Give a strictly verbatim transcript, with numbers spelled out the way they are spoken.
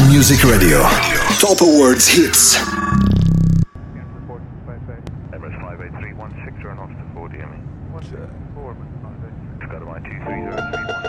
Music Radio. Top Awards hits. Emirates five eight three one six, turn off to four D M E. one six four, Emirates five eight three. It's got a line two three zero three one.